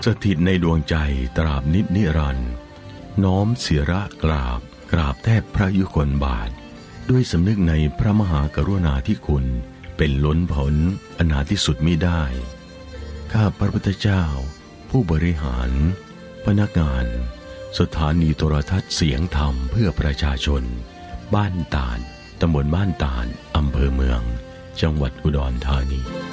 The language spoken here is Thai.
สถิตในดวงใจตราบนิจนิรันดร์น้อมศิระกราบแทบพระยุคลบาทด้วยสำนึกในพระมหากรุณาธิคุณเป็นล้นพ้นอนาที่สุดมิได้ข้าพระพุทธเจ้าผู้บริหารพนักงานสถานีโทรทัศน์เสียงธรรมเพื่อประชาชนบ้านตาดตำบลบ้านตาดอำเภอเมืองจังหวัดอุดรธานี